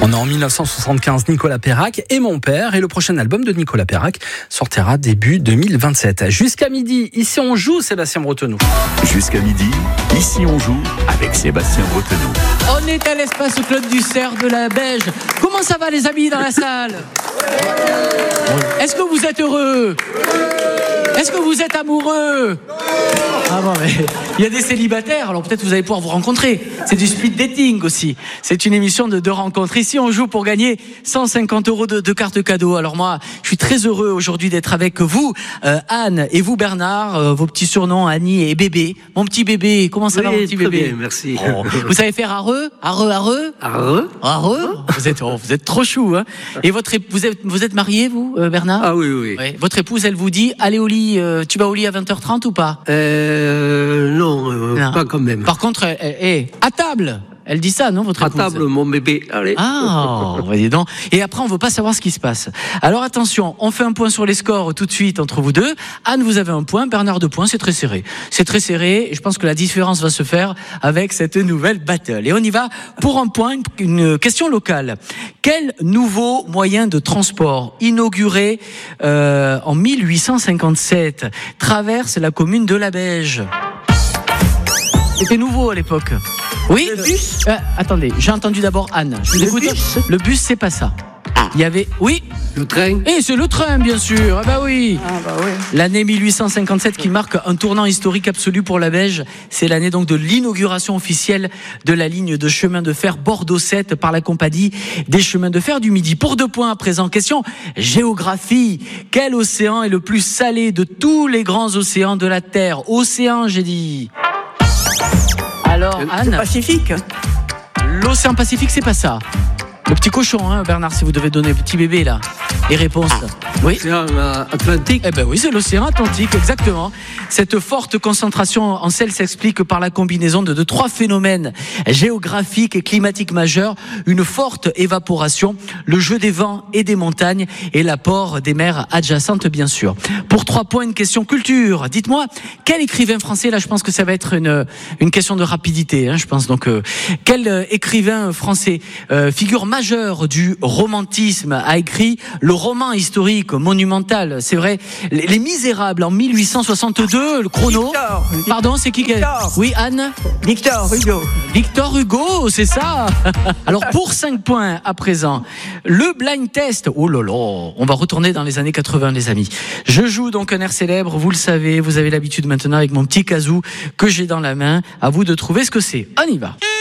On est en 1975, Nicolas Perrac et mon père. Et le prochain album de Nicolas Perrac sortira début 2027. Jusqu'à midi, ici on joue, Sébastien Bretenou. Jusqu'à midi, ici on joue avec Sébastien Bretenou. On est à l'espace Claude Dussert de la Beige. Comment ça va les amis dans la salle ? Est-ce que vous êtes heureux ? Est-ce que vous êtes amoureux ? Ah bon, mais il y a des célibataires, alors peut-être vous allez pouvoir vous rencontrer. C'est du speed dating aussi. C'est une émission de rencontres. Ici, on joue pour gagner 150 € de cartes cadeaux. Alors moi, je suis très heureux aujourd'hui d'être avec vous, Anne, et vous, Bernard, vos petits surnoms, Annie et Bébé. Mon petit bébé, comment ça va, mon petit bébé ? Bien, merci. Oh. Vous savez faire areux ? Vous êtes trop chou, hein ? Et vous êtes marié, vous, Bernard ? Ah oui. Ouais. Votre épouse, elle vous dit, allez au lit, tu vas au lit à 20h30 ou pas ? Non, pas quand même. Par contre, à table. Elle dit ça, non, votre épouse ? À table, mon bébé. Allez. Ah, voyez donc. Et après, on veut pas savoir ce qui se passe. Alors attention, on fait un point sur les scores tout de suite entre vous deux. Anne, vous avez un point, Bernard 2 points, c'est très serré. C'est très serré, et je pense que la différence va se faire avec cette nouvelle battle. Et on y va pour un point, une question locale. Quel nouveau moyen de transport inauguré en 1857 traverse la commune de la Beige ? C'était nouveau à l'époque. Oui. Le bus ? Attendez, j'ai entendu d'abord Anne. Je vous écoute. Bus ? Le bus, c'est pas ça. Il y avait, oui. Le train. Et c'est le train, bien sûr. Ah bah oui. Ah bah oui. L'année 1857 qui marque un tournant historique absolu pour la Beige. C'est l'année donc de l'inauguration officielle de la ligne de chemin de fer Bordeaux-Sète par la compagnie des chemins de fer du Midi. Pour 2 points à présent, question géographie. Quel océan est le plus salé de tous les grands océans de la Terre ? Océan, j'ai dit. Alors, Anne, Pacifique. l'océan Pacifique, c'est pas ça. Le petit cochon, hein, Bernard, si vous devez donner, petit bébé, là. Les réponses. Oui. L'océan Atlantique. Eh ben oui, c'est l'océan Atlantique, exactement. Cette forte concentration en sel s'explique par la combinaison de 3 phénomènes géographiques et climatiques majeurs, une forte évaporation, le jeu des vents et des montagnes et l'apport des mers adjacentes, bien sûr. Pour 3 points, une question culture. Dites-moi, quel écrivain français, là je pense que ça va être une question de rapidité, hein, je pense. Donc, quel écrivain français, figure majeure du romantisme, a écrit le roman historique monumental, c'est vrai, Les Misérables en 1862, le chrono. Victor. Pardon, c'est qui Victor. Oui, Anne. Victor Hugo. Victor Hugo, c'est ça. Alors pour 5 points à présent, le blind test. Oh là là, on va retourner dans les années 80, les amis. Je joue donc un air célèbre, vous le savez, vous avez l'habitude maintenant avec mon petit kazoo que j'ai dans la main. À vous de trouver ce que c'est. On y va.